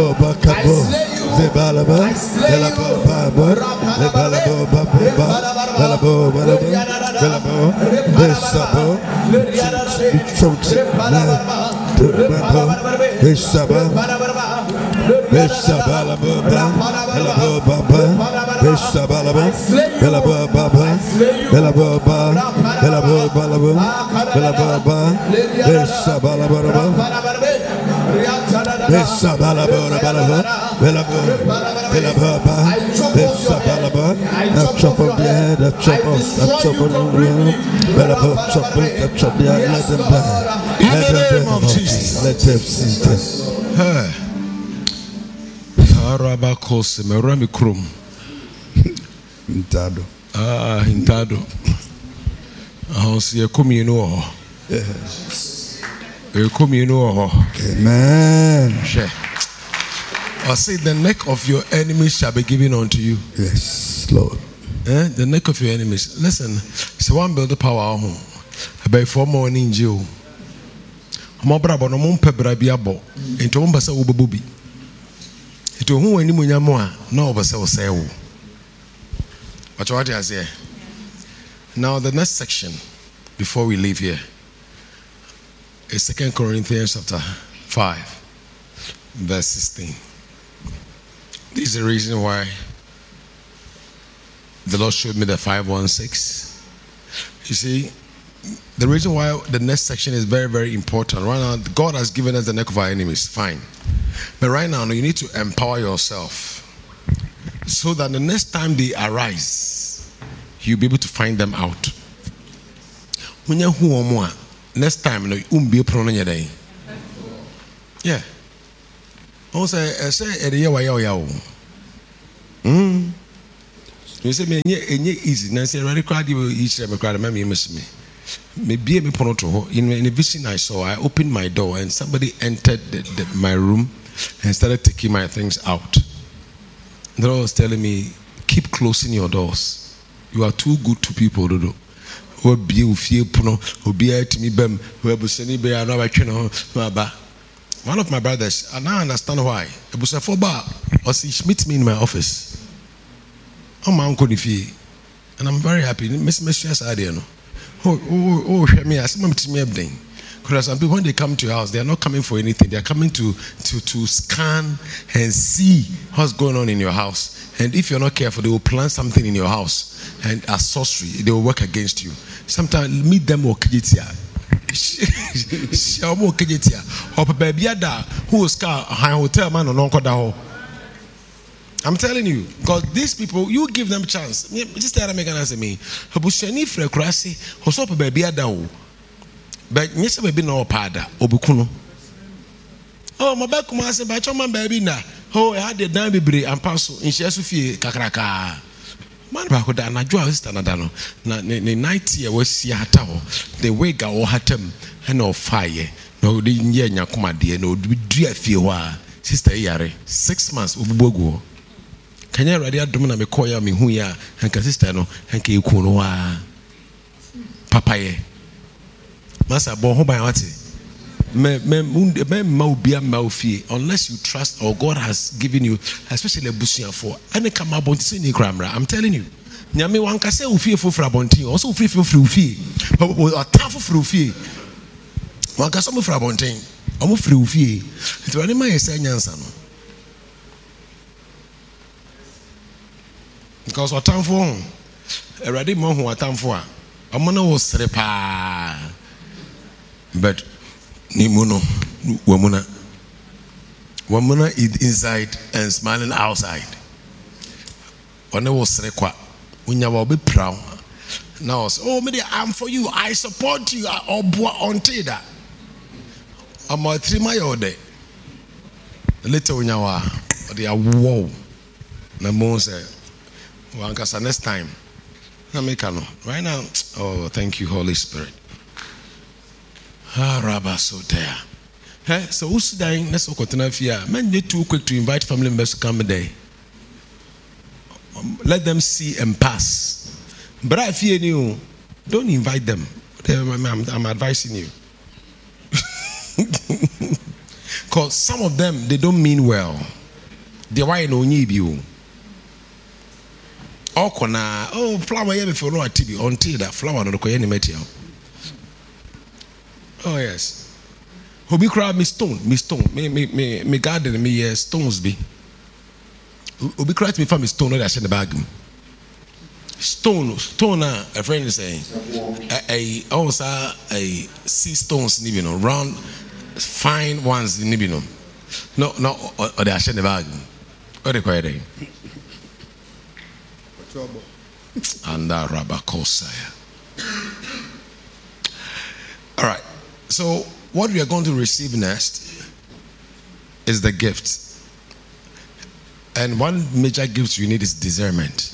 Let them see this. Arabakos merami krum. Intado. Intado. Ahosi ekomi no ho. Yes. Ekomi no ho. Amen. I say the neck of your enemies shall be given unto you. Yes, Lord. The neck of your enemies. Listen, so one build the power home. About 4 morning Jew. Mo brabo no mo mpebra bi abo. Ento mo basa wo bebubi. Ento hu ani munyamo a na obasa wo say wo. What I say? Now the next section before we leave here is 2 Corinthians chapter 5 verse 16. This is the reason why the Lord showed me the 516. You see, the reason why the next section is very, very important. Right now, God has given us the neck of our enemies. Fine. But right now, you need to empower yourself so that the next time they arise, you'll be able to find them out. When you next time, yeah. Also, I say, you say, me easy. Now, say, really crowd you each time, crowd, me miss me. Maybe me put in a vision I saw. I opened my door and somebody entered my room and started taking my things out. The Lord was telling me, keep closing your doors. You are too good to people, Dodo. One of my brothers, and I understand why. It was a foba, or he meets me in my office. I'm my uncle, and I'm very happy. Miss Mistress idea, no. Oh, me, I see me everything. Because some people, when they come to your house, they are not coming for anything. They are coming to scan and see what's going on in your house. And if you're not careful, they will plant something in your house, and as sorcery, they will work against you. Sometimes meet them or kijitia. Who is car high hotel man or non. I'm telling you, because these people, you give them a chance. Just tell them again, me. Habushani frekrasi, hosopa baby adao. But yes, baby no pada, obukuno. Oh, my back was by Choma baby na. Oh, I had the damn baby and passo in Shesufi Kakaraka. Man, Bakoda, na Joa Stanadano. Na night year was Siatao, the way go hatem, and no fire. No, the Yen Yakuma dear, no, dear Fiwa, Sister Yare, 6 months, Ubugo. Can you ready at Domina Mekoya, Mihuya, and Casistano, and Kikunoa Papaye? Massa Bohobayati. Unless you trust or God has given you, especially a bushia for any come about to see Kramra. I'm telling you. Nyame one can say fearful for Abonti, also fearful for Ufi, but a tough for Ufi. One can some for Abonti, almost free Ufi. It's what am I saying, Yansano? Because what time for a ready man who are time for a mono was repa. But Nimuno, Wamuna is inside and smiling outside. When I was requa, when you will be proud. Now, oh, maybe I'm for you, I support you, or on Teda. I'm a 3 mile day. Later when you are, they are whoa. Namon said, Wankasa next time. Right now, oh, thank you, Holy Spirit. Rabasotea. So who's dying? Let's continue here. Men need too quick to invite family members to come today. Let them see and pass. But if you knew, don't invite them. I'm advising you. Because some of them, they don't mean well. The why no need you. Okona, oh, flower, yeah, before no TV until that flower no koye ni material. Oh, yes. Who be crab me stone, me garden, me stones be. Who be crab me from me stone, no, that's in the bag. Stone, a friend is saying, also a sea stones, you know, round, fine ones, you know. No, or they are in the bag. What they call it? And that Rabakosaya. All right. So, what we are going to receive next is the gift. And one major gift you need is discernment.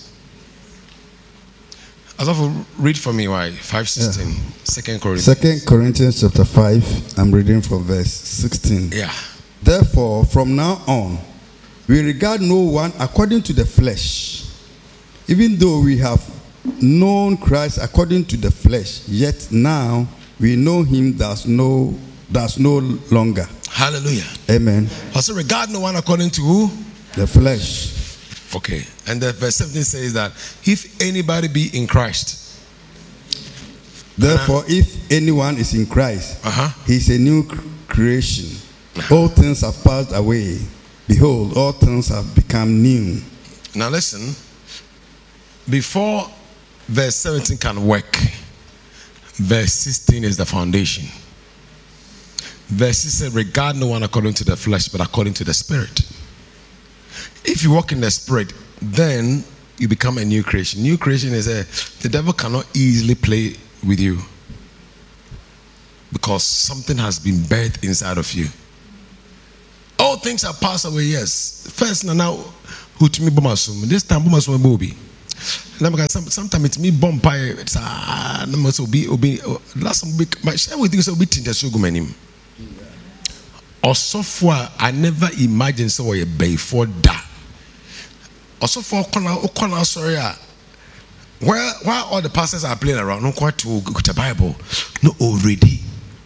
As of read for me, why? 5:16. Yeah. 2 Corinthians. 2 Corinthians chapter 5. I'm reading from verse 16. Yeah. Therefore, from now on, we regard no one according to the flesh. Even though we have known Christ according to the flesh, yet now we know him that's no longer. Hallelujah. Amen. Also regard no one according to who? The flesh. Okay. And the verse 17 says that if anybody be in Christ. Therefore, if anyone is in Christ, he's a new creation. All things have passed away. Behold, all things have become new. Now listen. Before verse 17 can work, verse 16 is the foundation. Verse 16 says, regard no one according to the flesh, but according to the spirit. If you walk in the spirit, then you become a new creation. New creation is the devil cannot easily play with you because something has been birthed inside of you. All things have passed away, yes. First, now, who to me, this time, Bomasum, sometimes it's me bomb pie. It's also be last week. My share with you so be tinted so good. Or so far, I never imagined so a before that. Or so far, sorry. Why all the pastors are playing around? No quite to the Bible. No already.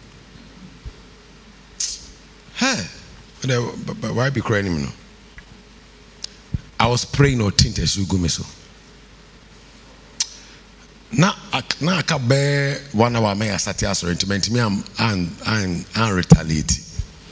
Hey, but why be crying? I was praying or tinted so good. Na aka be 1 hour me asate assortment me am retaliate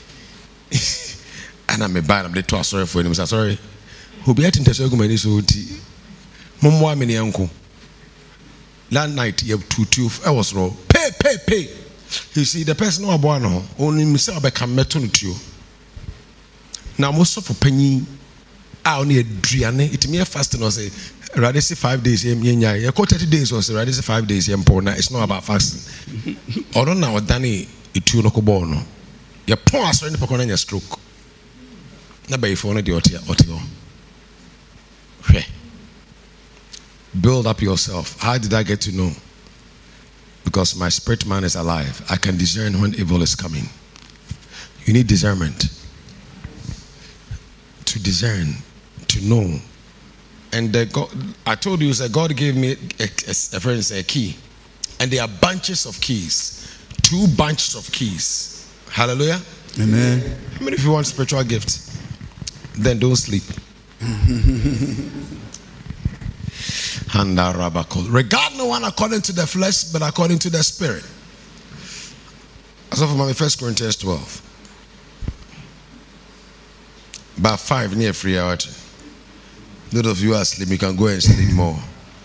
and I'm a bad I'm the to sorry for him sorry who be at inteso gumani so ti mommo ameni anko that night you have 2 I was raw pay you see the person who abo no only me say obeka meto no tuo na mo so for panyi a oni aduane it me fast no say rather say 5 days you 30 days or say rather say 5 days it's not about fasting or don't now dani itu no ko ball no you pour as any pokona your stroke na by phone the otio build up yourself. How did I get to know? Because my spirit man is alive. I can discern when evil is coming. You need discernment to discern, to know. And God, I told you, that God gave me a key. And there are bunches of keys. 2 bunches of keys. Hallelujah. Amen. How many of you want spiritual gifts? Then don't sleep. Regard no one according to the flesh, but according to the spirit. As of my 1 Corinthians 12. About 5 near 3 hours. Those of you are asleep, you can go and sleep more.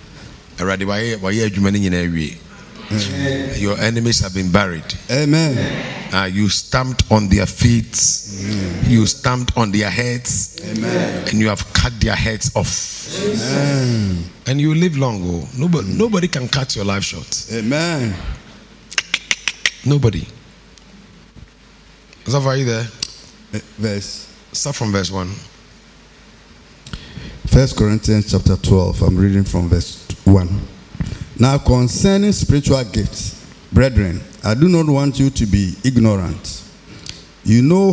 Your enemies have been buried. Amen. You stamped on their feet. Amen. You stamped on their heads. Amen. And you have cut their heads off. Amen. And you live long. Nobody can cut your life short. Amen. Nobody. Is that you there? Start from verse 1. 1 Corinthians chapter 12. I'm reading from verse 1. Now concerning spiritual gifts, brethren, I do not want you to be ignorant. You know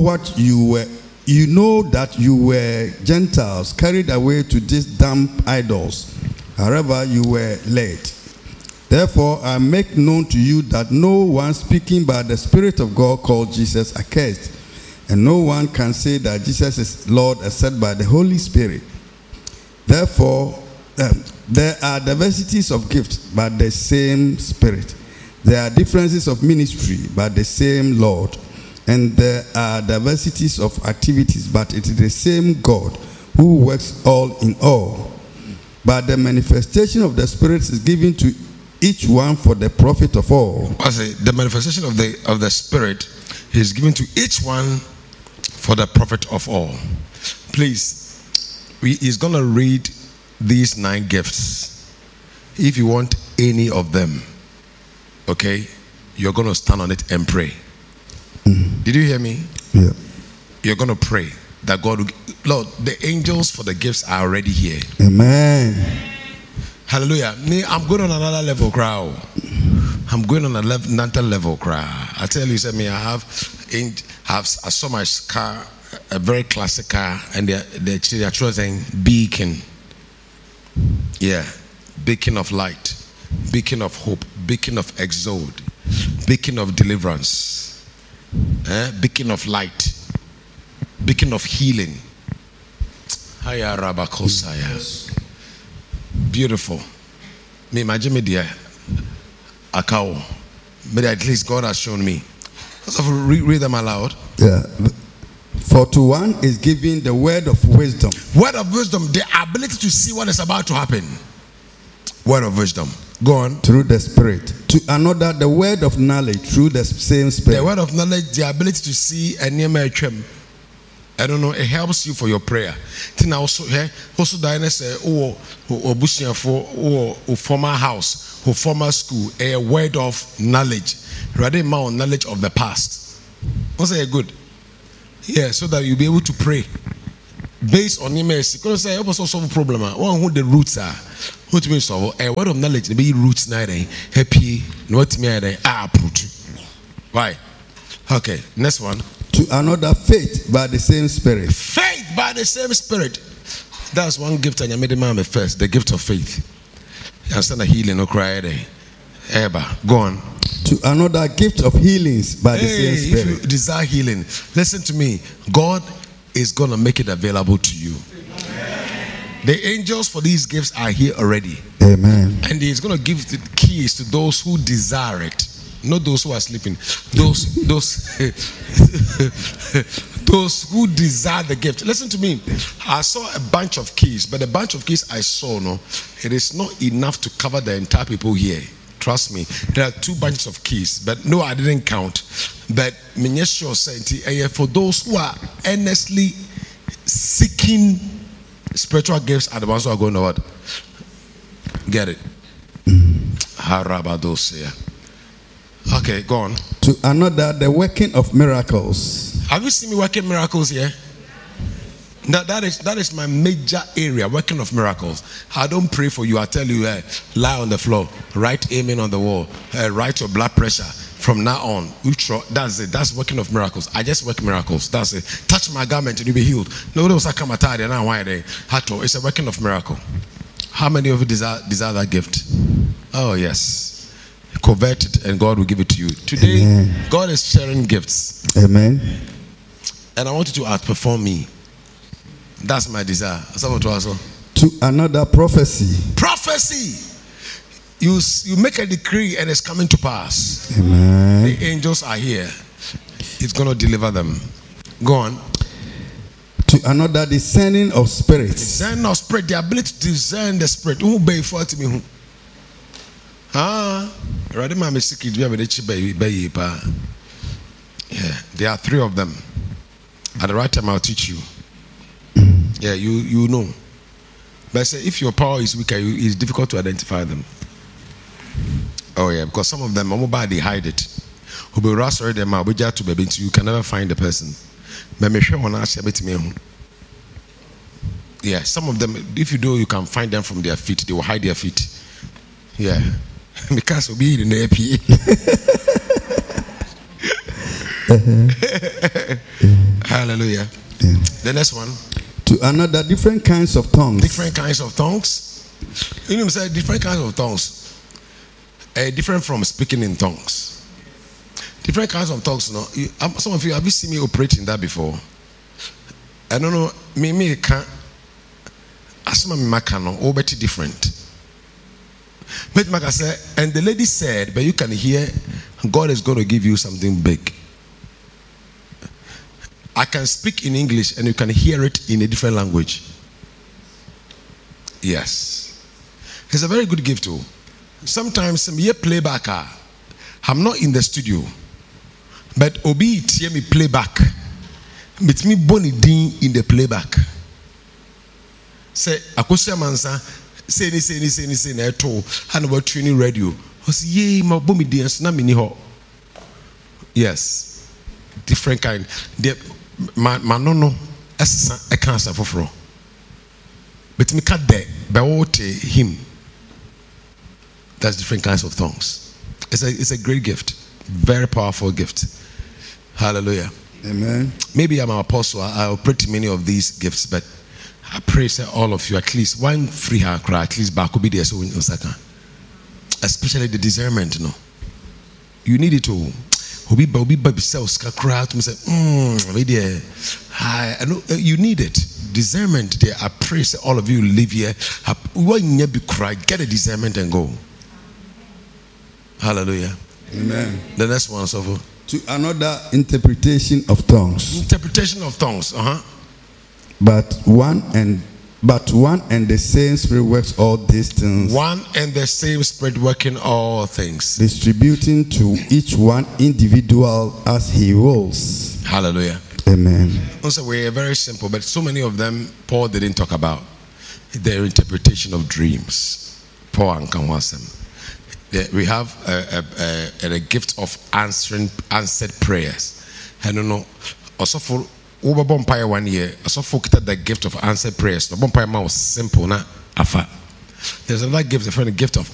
that you were Gentiles carried away to these damn idols. However, you were led. Therefore, I make known to you that no one speaking by the Spirit of God called Jesus accursed. and no one can say that Jesus is Lord except by the Holy Spirit. Therefore, there are diversities of gifts, but the same Spirit. There are differences of ministry, but the same Lord. And there are diversities of activities, but it is the same God who works all in all. But the manifestation of the Spirit is given to each one for the profit of all. I say the manifestation of the Spirit is given to each one for the profit of all. Please, he's going to read these 9 gifts. If you want any of them, okay, you're going to stand on it and pray. Did you hear me? Yeah. You're going to pray that God will, Lord, the angels for the gifts are already here. Amen. Hallelujah. Me, I'm going on another level, crowd. I'm going on another level, crowd. I tell you, me, I saw my car, a very classic car, and they're choosing beacon. Yeah, beacon of light, beacon of hope, beacon of exode, beacon of deliverance. Beacon of light, beacon of healing. Beautiful. Me imagine me there. Akao. But at least God has shown me. So read them aloud. Yeah. For to one is given the word of wisdom. Word of wisdom, the ability to see what is about to happen. Word of wisdom. Go on. Through the Spirit. To another, the word of knowledge through the same Spirit. The word of knowledge, the ability to see and near my chem. I don't know, it helps you for your prayer. Then also here, also Diana say, oh, Bushia for former house, or former school, a word of knowledge. Rather more knowledge of the past. What's that good? Yeah, so that you'll be able to pray based on your mercy. Because I also solve a problem. One who the roots are. What means solve a word of knowledge, the be roots night happy, what me uproot. Why? Okay, next one. To another, faith by the same Spirit. Faith by the same Spirit. That's one gift, and you made the man first, the gift of faith. You understand the healing, no cry there. Eba, go on. To another, gift of healings by the same Spirit. If you desire healing, listen to me. God is going to make it available to you. Amen. The angels for these gifts are here already. Amen. And He's going to give the keys to those who desire it. Not those who are sleeping. Those those who desire the gift. Listen to me. I saw a bunch of keys, but the bunch of keys I saw, it is not enough to cover the entire people here. Trust me. There are 2 bunches of keys, but no, I didn't count. But for those who are earnestly seeking spiritual gifts are the ones who are going to what? Get it. Harabadosia. Okay, go on. To another, the working of miracles. Have you seen me working miracles here? That is my major area, working of miracles. I don't pray for you. I tell you, lie on the floor, write amen on the wall, write your blood pressure. From now on, that's it. That's working of miracles. I just work miracles. That's it. Touch my garment and you'll be healed. No, those are come at now. Why they? It's a working of miracle. How many of you desire that gift? Oh yes. Convert it and God will give it to you. Today, amen. God is sharing gifts. Amen. And I want you to outperform me. That's my desire. To another, prophecy. Prophecy. You make a decree and it's coming to pass. Amen. The angels are here. It's going to deliver them. Go on. To another, discerning of spirits. Discerning of spirit. The ability to discern the spirit. Who bay for to me? Yeah, there are 3 of them. At the right time, I'll teach you. Yeah, you know. But I say, if your power is weaker, it's difficult to identify them. Oh yeah, because some of them, they hide it. You can never find the person. Yeah, some of them, if you do, you can find them from their feet. They will hide their feet. Yeah. Because we'll be in the Hallelujah. Yeah. The next one. To another, different kinds of tongues. Different kinds of tongues. You know what I'm saying? Different kinds of tongues. Different from speaking in tongues. Different kinds of tongues. No, some of you have you seen me operating that before? I don't know. Me can't. Asma me makano. Oh, but different. But Maka said, and the lady said, but you can hear, God is going to give you something big. I can speak in English and you can hear it in a different language. Yes. It's a very good gift too. Sometimes me playback. I'm not in the studio. But Obi hear me playback. Meet me Bonnie Dean in the playback. Say, Akosia Mansa, say ni na to and about training radio. I say, yay, my Bonnie Dean, na mini ho. Yes. Different kind. My no, as a cancer for fro. But me cut there, by what him. That's different kinds of tongues. It's a great gift. Very powerful gift. Hallelujah. Amen. Maybe I'm an apostle. I operate many of these gifts, but I pray that all of you, at least one free hand cry, at least back will be there. So especially the discernment, no. You need it to. Obi baby sells cry to me say, I know you need it. Discernment there. I pray that all of you live here. When you be cry, get a discernment and go. Hallelujah. Amen. The next one, so to another interpretation of tongues. Interpretation of tongues. But one and the same Spirit works all these things. One and the same Spirit working all things, distributing to each one individual as He wills. Hallelujah. Amen. Also, we're very simple, but so many of them Paul didn't talk about their interpretation of dreams. Paul and Kanwasem. We have a gift of answered prayers. I don't know. Also for over Bompire 1 year, also for the gift of answered prayers. The Bompire was simple, na afa. There's another gift, the gift of